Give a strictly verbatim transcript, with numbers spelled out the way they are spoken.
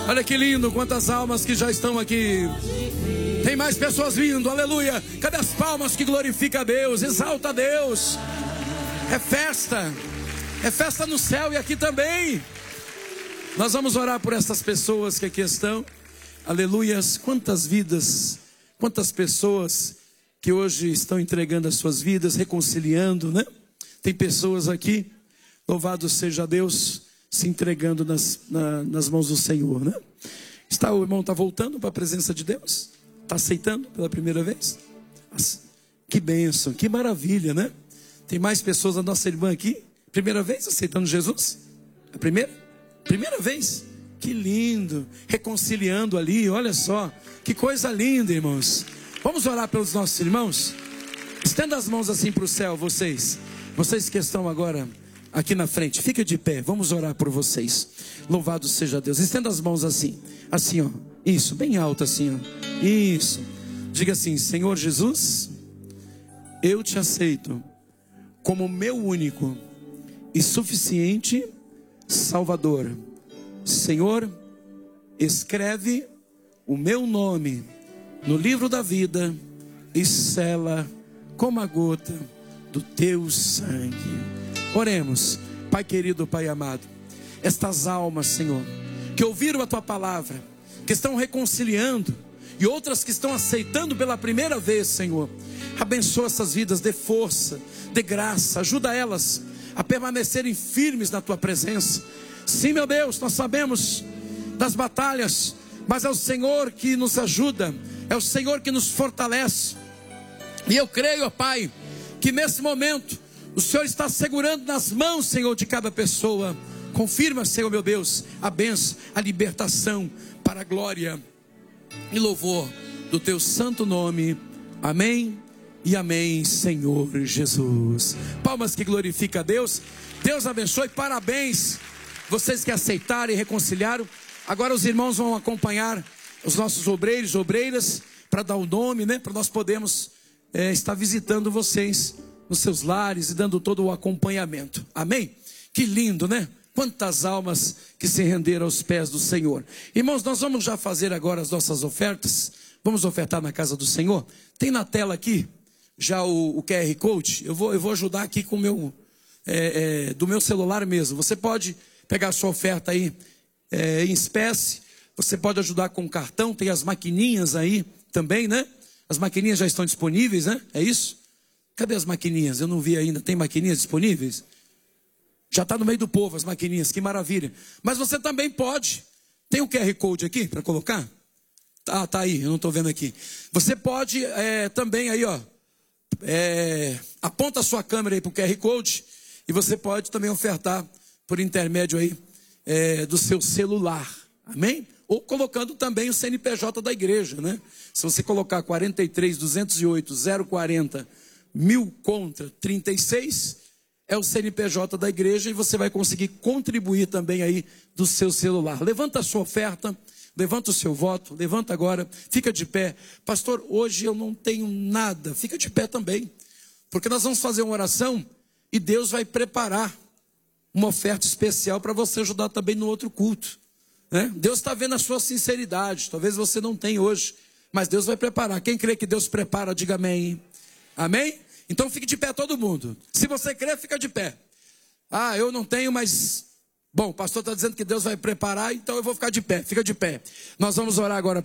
Olha que lindo, quantas almas que já estão aqui. Tem mais pessoas vindo, aleluia. Cadê as palmas que glorifica a Deus, exalta a Deus? É festa, é festa no céu e aqui também. Nós vamos orar por essas pessoas que aqui estão, aleluias. Quantas vidas, quantas pessoas que hoje estão entregando as suas vidas, reconciliando, né? Tem pessoas aqui, louvado seja Deus, se entregando nas, na, nas mãos do Senhor, né? Está, o irmão está voltando para a presença de Deus? Está aceitando pela primeira vez? Que bênção, que maravilha, né? Tem mais pessoas, a nossa irmã aqui, primeira vez aceitando Jesus? A primeira? Primeira vez? Que lindo, reconciliando ali, olha só, que coisa linda, irmãos. Vamos orar pelos nossos irmãos? Estenda as mãos assim para o céu, vocês. Vocês que estão agora aqui na frente, fica de pé, vamos orar por vocês. Louvado seja Deus. Estenda as mãos assim, assim ó, isso, bem alto assim ó, isso. Diga assim: Senhor Jesus, eu te aceito como meu único e suficiente Salvador. Senhor, escreve o meu nome no livro da vida e sela com a gota do teu sangue. Oremos. Pai querido, Pai amado, estas almas, Senhor, que ouviram a tua palavra, que estão reconciliando, e outras que estão aceitando pela primeira vez, Senhor, abençoa essas vidas, dê força, dê graça, ajuda elas a permanecerem firmes na tua presença. Sim, meu Deus, nós sabemos das batalhas, mas é o Senhor que nos ajuda, é o Senhor que nos fortalece. E eu creio, ó Pai, que nesse momento o Senhor está segurando nas mãos, Senhor, de cada pessoa. Confirma, Senhor, meu Deus, a bênção, a libertação, para a glória e louvor do teu santo nome. Amém e amém, Senhor Jesus. Palmas que glorifica a Deus. Deus abençoe, parabéns vocês que aceitaram e reconciliaram. Agora os irmãos vão acompanhar os nossos obreiros e obreiras para dar o nome, né? Para nós podermos é, estar visitando vocês nos seus lares e dando todo o acompanhamento. Amém? Que lindo, né? Quantas almas que se renderam aos pés do Senhor. Irmãos, nós vamos já fazer agora as nossas ofertas. Vamos ofertar na casa do Senhor. Tem na tela aqui já o, o Q R Code. Eu vou, eu vou ajudar aqui com o meu, é, é, do meu celular mesmo. Você pode pegar a sua oferta aí é, em espécie. Você pode ajudar com cartão. Tem as maquininhas aí também, né? As maquininhas já estão disponíveis, né? É isso? Cadê as maquininhas? Eu não vi ainda. Tem maquininhas disponíveis? Já está no meio do povo as maquininhas, que maravilha. Mas você também pode. Tem o Q R Code aqui para colocar? Ah, tá aí, eu não estou vendo aqui. Você pode é, também aí, ó. É, aponta a sua câmera aí para o Q R Code. E você pode também ofertar por intermédio aí é, do seu celular. Amém? Ou colocando também o C N P J da igreja, né? Se você colocar quarenta e três, duzentos e oito, zero quarenta, mil contra trinta e seis, é o C N P J da igreja e você vai conseguir contribuir também aí do seu celular. Levanta a sua oferta, levanta o seu voto, levanta agora, fica de pé. Pastor, hoje eu não tenho nada. Fica de pé também, porque nós vamos fazer uma oração e Deus vai preparar uma oferta especial para você ajudar também no outro culto, né? Deus está vendo a sua sinceridade. Talvez você não tenha hoje, mas Deus vai preparar. Quem crê que Deus prepara, diga amém. Amém? Então fique de pé todo mundo. Se você crê, fica de pé. Ah, eu não tenho, mas... Bom, o pastor está dizendo que Deus vai preparar, então eu vou ficar de pé. Fica de pé. Nós vamos orar agora.